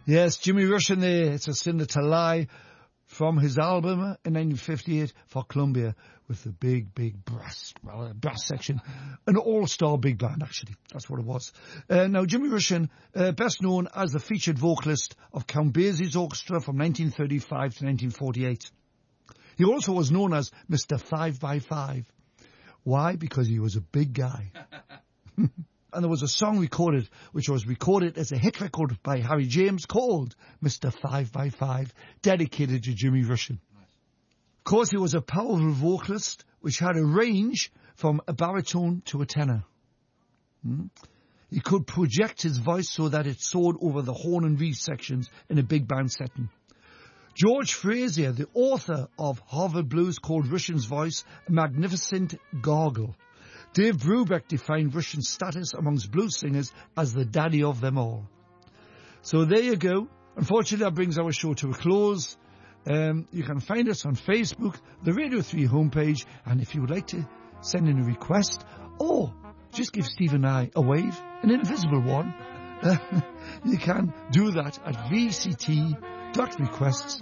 Yes, Jimmy Rushing there. It's a Sin to Lie from his album in 1958 for Columbia with the big brass section. An all-star big band, actually. That's what it was. Now, Jimmy Rushing, best known as the featured vocalist of Count Basie's Orchestra from 1935 to 1948. He also was known as Mr. 5x5. Why? Because he was a big guy. And there was a song recorded, which was recorded as a hit record by Harry James called Mr. 5x5, dedicated to Jimmy Rushing. Nice. Of course, he was a powerful vocalist, which had a range from a baritone to a tenor. He could project his voice so that it soared over the horn and reed sections in a big band setting. George Frazier, the author of Harvard Blues, called Rushing's voice a magnificent gargle. Dave Brubeck defined Rushing's status amongst blues singers as the daddy of them all. So there you go. Unfortunately, that brings our show to a close. You can find us on Facebook, the Radio 3 homepage, and if you would like to send in a request, or just give Steve and I a wave, an invisible one, you can do that at vct.requests